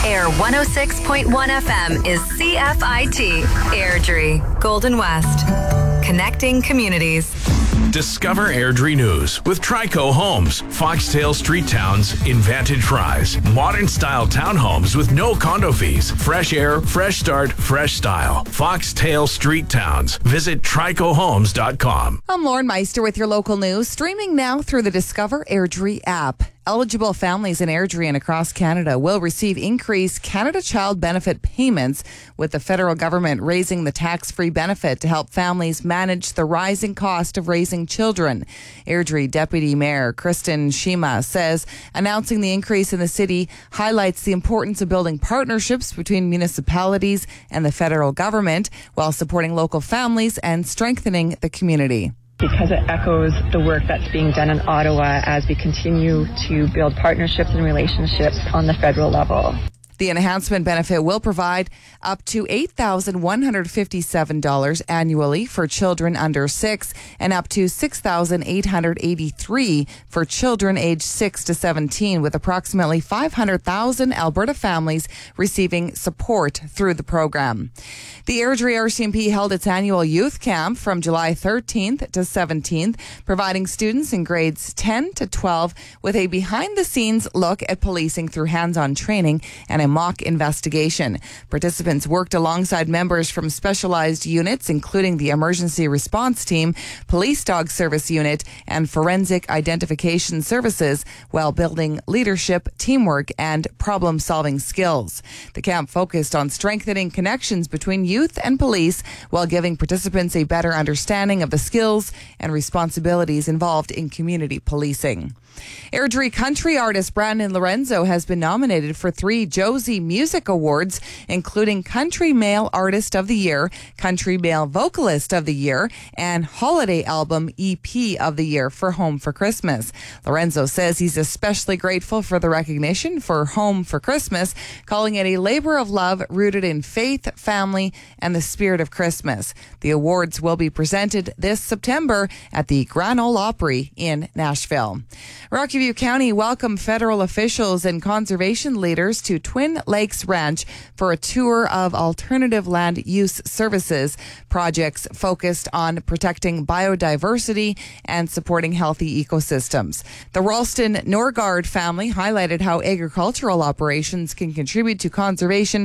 Air 106.1 FM is CFIT, Airdrie, Golden West. Connecting communities. Discover Airdrie News with Trico Homes, Foxtail Street Towns in Vantage Rise. Modern style townhomes with no condo fees. Fresh air, fresh start, fresh style. Foxtail Street Towns. Visit tricohomes.com. I'm Lauren Meister with your local news, streaming now through the Discover Airdrie app. Eligible families in Airdrie and across Canada will receive increased Canada Child Benefit payments, with the federal government raising the tax-free benefit to help families manage the rising cost of raising children. Airdrie Deputy Mayor Kristen Shima says announcing the increase in the city highlights the importance of building partnerships between municipalities and the federal government while supporting local families and strengthening the community. Because it echoes the work that's being done in Ottawa as we continue to build partnerships and relationships on the federal level. The enhancement benefit will provide up to $8,157 annually for children under 6 and up to $6,883 for children aged 6 to 17, with approximately 500,000 Alberta families receiving support through the program. The Airdrie RCMP held its annual youth camp from July 13th to 17th, providing students in grades 10 to 12 with a behind-the-scenes look at policing through hands-on training and a mock investigation. Participants worked alongside members from specialized units, including the Emergency Response Team, Police Dog Service Unit, and Forensic Identification Services, while building leadership, teamwork, and problem-solving skills. The camp focused on strengthening connections between youth and police while giving participants a better understanding of the skills and responsibilities involved in community policing. Airdrie country artist Brandon Lorenzo has been nominated for 3 Josie Music Awards, including Country Male Artist of the Year, Country Male Vocalist of the Year, and Holiday Album EP of the Year for Home for Christmas. Lorenzo says he's especially grateful for the recognition for Home for Christmas, calling it a labor of love rooted in faith, family, and the spirit of Christmas. The awards will be presented this September at the Grand Ole Opry in Nashville. Rocky County welcomed federal officials and conservation leaders to Twin Lakes Ranch for a tour of alternative land use services projects focused on protecting biodiversity and supporting healthy ecosystems. The Ralston Norgard family highlighted how agricultural operations can contribute to conservation